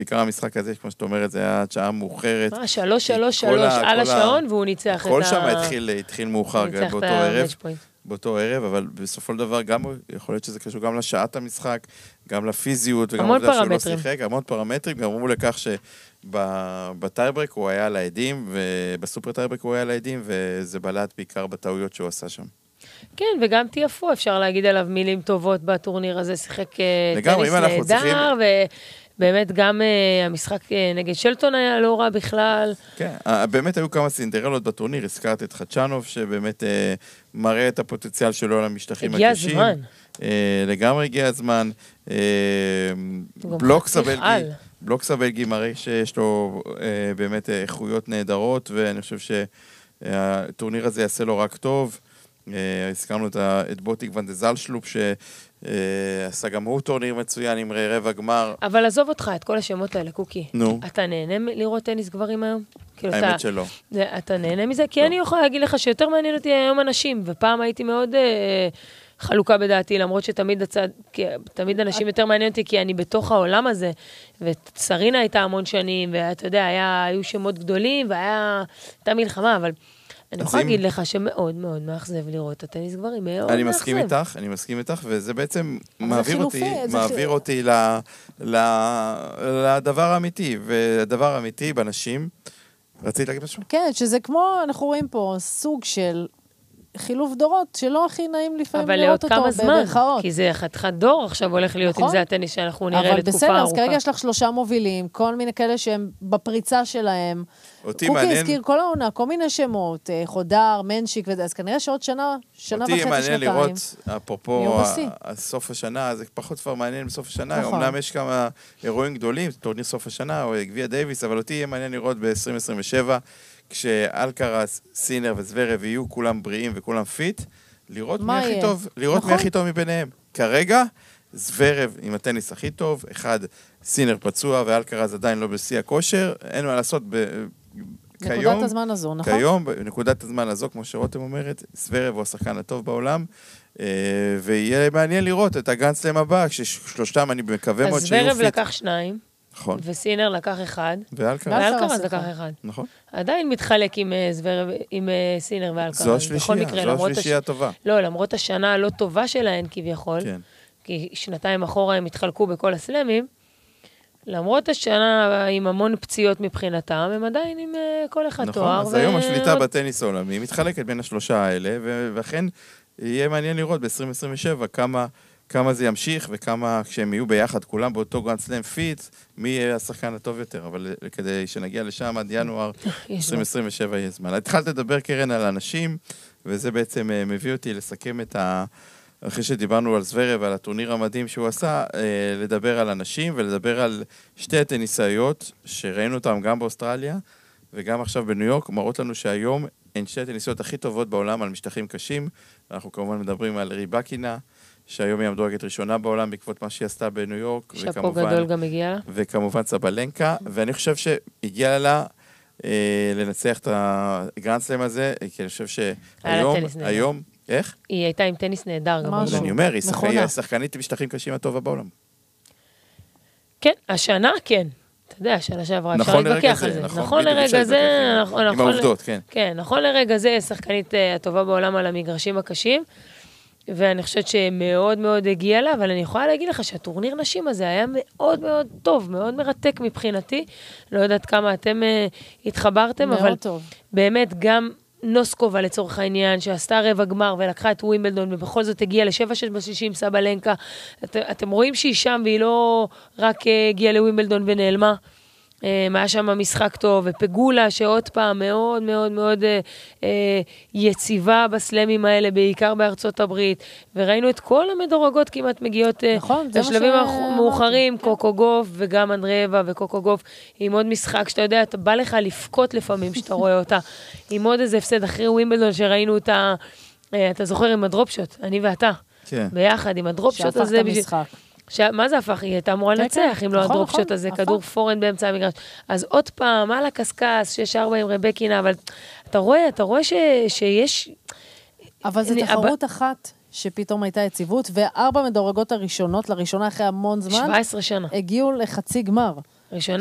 בעיקר המשחק הזה, כמו שאת אומרת, זה היה שעה מאוחרת. 3-3-3 על השעון, והוא ניצח את ה... הכל שם התחיל מאוחר באותו ערב, אבל בסופו של דבר גם, יכול להיות שזה קשור גם לשעת המשחק, גם לפיזיות, וגם עובדה שהוא לא שיחק, המון פרמטרים, גם אמרו לכך שבטייברק הוא היה לעדים, ובסופר טייברק הוא היה לעדים, וזה בלט בעיקר בטעויות שהוא עשה שם. כן, וגם תיאפו, אפשר להגיד עליו מילים טובות בטורניר הזה, שיחק טניס נהדר, ובאמת גם המשחק נגד שלטון היה לא רע בכלל. כן, באמת היו כמה סינדרלות בטורניר, הזכרת את חדשנוב, שבאמת מראה את הפוטנציאל שלו למשטחים הקשים. הגיע הזמן. לגמרי הגיע הזמן. בלוקס הבלגי מראה שיש לו באמת איכויות נהדרות, ואני חושב שהטורניר הזה יעשה לו רק טוב. הזכרנו את בוטיק ונדזלשלופ, שעשה גם הוא טורניר מצוין עם רבע גמר. אבל עזוב אותך, את כל השמות האלה, קוקי. נו. אתה נהנה לראות טניס גברים היום? האמת שלא. אתה נהנה מזה? כי אני יכולה להגיד לך שיותר מעניין אותי היום אנשים, ופעם הייתי מאוד חלוקה בדעתי, למרות שתמיד אנשים יותר מעניין אותי, כי אני בתוך העולם הזה, וסרינה הייתה המון שנים, ואתה יודע, היו שמות גדולים, הייתה מלחמה, אבל... אני יכולה להגיד לך שמאוד מאוד מאכזב לראות את הטניס גברים, מאוד מאכזב. אני מסכים איתך, וזה בעצם מעביר אותי לדבר האמיתי, והדבר האמיתי בנשים, רצית להגיד משהו? כן, שזה כמו, אנחנו רואים פה, סוג של חילוף דורות, שלא הכי נעים לפעמים לראות אותו במרכאות. אבל לעוד כמה זמן, כי זה חתיכת דור עכשיו הולך להיות עם זה הטניס שאנחנו נראה לתקופה ארוכה. אבל בסדר, אז כרגע יש לך 3 מובילים, כל מיני כאלה שהם בפריצה שלהם. קוקי הזכיר כל העונה, כל מיני שמות, חודר, מנשיק וזה, אז כנראה שעוד שנה וחצי, אותי מעניין לראות, אפרופו סוף השנה, זה פחות כבר מעניין בסוף השנה, אמנם יש כמה אירועים גדולים, טורניר סוף השנה או גביע דייביס, אבל אותי יהיה מעניין לראות ב-2027, כשאלקרס, סינר וזוורב יהיו כולם בריאים וכולם פיט, לראות מי הכי טוב, לראות מי הכי טוב מביניהם. כרגע, זוורב עם הטניס הכי טוב, אחד סינר פצוע ואלקרס עדיין לא בשיא הכושר, אין מה לעשות נקודת הזמן הזו, נכון? כיום, בנקודת הזמן הזו, כמו שרותם אומרת, זוורב הוא השחקן הטוב בעולם, ויהיה מעניין לראות את הגרנדסלאם הבא, כששלושתם אני מקווה מאוד שיהיו פיט. אז זוורב לקח 2. נכון. וסינר לקח 1. ואלקרס לקח 1. נכון. עדיין מתחלק עם סינר ואלקרס. זו השלישייה טובה. לא, למרות השנה הלא טובה שלהן כביכול, כי 2 אחורה הם התחלקו בכל הסלמים, למרות השנה עם המון פציעות מבחינתם, הם עדיין עם כל אחד תואר. נכון, אז היום השליטה בטניס העולמי מתחלקת בין השלושה האלה, ולכן יהיה מעניין לראות ב-2027 כמה זה ימשיך, וכמה כשהם יהיו ביחד, כולם באותו גרנד סלאם פיט, מי יהיה השחקן הטוב יותר, אבל כדי שנגיע לשם עד ינואר 2027 יהיה זמן. התחלת לדבר קרן על אנשים, וזה בעצם מביא אותי לסכם את אחרי שדיברנו על זוורב ועל הטורניר המדהים שהוא עשה, לדבר על אנשים ולדבר על שתי הטניסאיות שראינו אותם גם באוסטרליה וגם עכשיו בניו יורק, מראות לנו שהיום הן שתי הטניסאיות הכי טובות בעולם על משטחים קשים. אנחנו כמובן מדברים על ריבקינה, שהיום היא המדורגת ראשונה בעולם בעקבות מה שהיא עשתה בניו יורק. שפו גדול גם הגיע לה. וכמובן סבלנקה, ואני חושב שהגיע לה לנצח את הגרנדסלאם הזה, כי אני חושב שהיום איך? היא הייתה עם טניס נהדר גם. אני אומר, היא שחקנית משטחים קשים הטובה בעולם. כן, השנה כן. אתה יודע, השנה שעברה, אפשר להתווכח על זה. נכון לרגע זה, עם העובדות, כן. כן, נכון לרגע זה, שחקנית הטובה בעולם על המגרשים הקשים, ואני חושבת שמאוד מאוד הגיע לה, אבל אני יכולה להגיד לך שהטורניר נשים הזה היה מאוד מאוד טוב, מאוד מרתק מבחינתי. לא יודעת כמה אתם התחברתם, אבל באמת גם נוסקובה לצורך העניין, שעשתה רבע גמר ולקחה את ווימבלדון, ובכל זאת הגיעה ל7-6 בשישים, סבלנקה. אתם רואים שהיא שם, והיא לא רק הגיעה לווימבלדון ונעלמה. היה שם משחק טוב, ופגולה שעוד פעם מאוד מאוד מאוד יציבה בסלמים האלה, בעיקר בארצות הברית, וראינו את כל המדורגות כמעט מגיעות לשלבים מאוחרים, קוקו גוף וגם אנדרייבה וקוקו גוף, עם עוד משחק שאתה יודע, אתה בא לך לפקות לפעמים שאתה רואה אותה, עם עוד איזה הפסד אחרי ווימבלדון שראינו אותה, אתה זוכר עם הדרופשוט, אני ואתה, ביחד עם הדרופשוט הזה. שהפך את המשחק. מה זה הפך? היא הייתה אמורה לנצח, אם לא הדרופשוט הזה, כדור פורן באמצע המגרש. אז עוד פעם, על הקסקס, 6-4 עם רבקינה, אבל אתה רואה שיש... אבל זו תחרות אחת שפתאום הייתה יציבות, ו4 מדורגות הראשונות, לראשונה אחרי המון זמן, 17 שנה. הגיעו לחצי גמר. ראשונה.